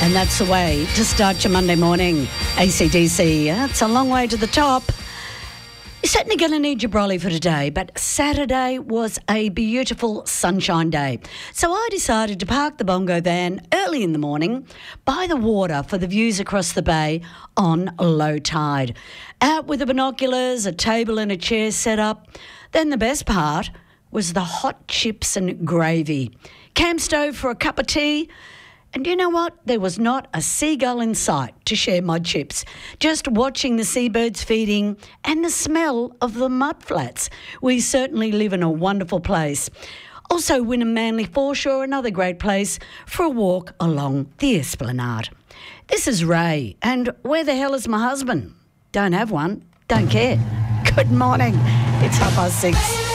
And that's the way to start your Monday morning. AC/DC, it's a long way to the top. You're certainly going to need your brolly for today, but Saturday was a beautiful sunshine day. So I decided to park the bongo van early in the morning by the water for the views across the bay on low tide. Out with the binoculars, a table and a chair set up. Then the best part was the hot chips and gravy. Camp stove for a cup of tea. And you know what? There was not a seagull in sight to share my chips. Just watching the seabirds feeding and the smell of the mud flats. We certainly live in a wonderful place. Also, Wynnum Manly Foreshore, another great place for a walk along the Esplanade. This is Ray, and where the hell is my husband? Don't have one, don't care. Good morning. It's 6:30.